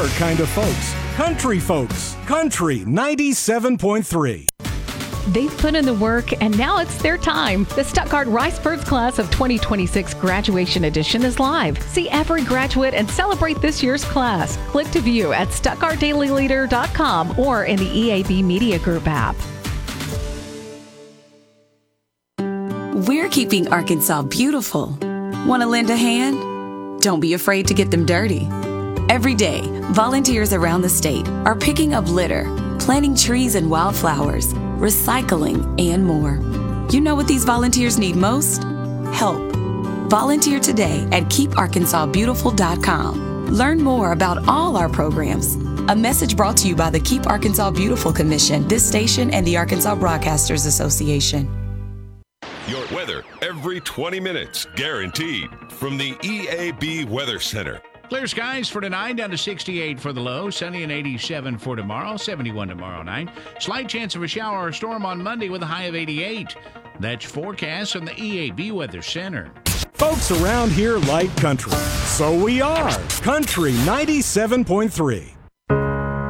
kind of folks. Country folks. Country 97.3. They've put in the work, and now it's their time. The Stuttgart Rice Birds Class of 2026 Graduation Edition is live. See every graduate and celebrate this year's class. Click to view at stuttgartdailyleader.com or in the EAB Media Group app. We're keeping Arkansas beautiful. Want to lend a hand? Don't be afraid to get them dirty. Every day, volunteers around the state are picking up litter, planting trees and wildflowers, recycling, and more. You know what these volunteers need most? Help. Volunteer today at keeparkansasbeautiful.com. Learn more about all our programs. A message brought to you by the Keep Arkansas Beautiful Commission, this station, and the Arkansas Broadcasters Association. Your weather every 20 minutes, guaranteed, from the EAB Weather Center. Clear skies for tonight, down to 68 for the low, sunny and 87 for tomorrow, 71 tomorrow night. Slight chance of a shower or storm on Monday with a high of 88. That's forecast from the EAB Weather Center. Folks around here like country. So we are Country 97.3.